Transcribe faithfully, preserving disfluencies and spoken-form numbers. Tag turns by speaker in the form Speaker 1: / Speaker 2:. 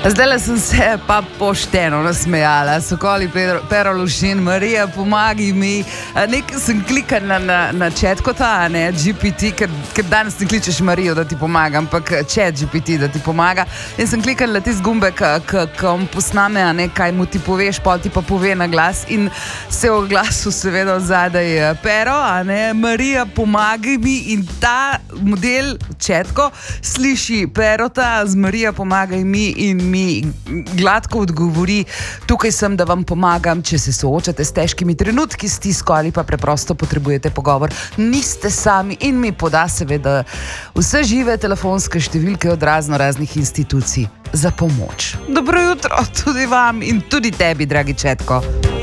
Speaker 1: Zdaj sem se pa pošteno nasmejala. Sokoli, Pero Lušin, Marija, pomagi mi. Nekaj sem klikala na, na chat kot ta, ne, G P T, ker, ker danes ne kličeš Marijo, da ti pomaga, ampak chat G P T, da ti pomaga. In sem klikala na tist gumbek, ki on posname, a ne, kaj mu ti poveš, pa ti pa pove na glas in se v glasu seveda zadaj Pero, a ne, Marija, pomagi mi in ta model chatko sliši Perota z Marija, pomagaj mi in mi gladko odgovori, tukaj sem, da vam pomagam, če se soočate s težkimi trenutki, stisko ali pa preprosto potrebujete pogovor. Niste sami in mi poda seveda vse žive telefonske številke od razno raznih institucij za pomoč. Dobro jutro tudi vam in tudi tebi, dragi chatko.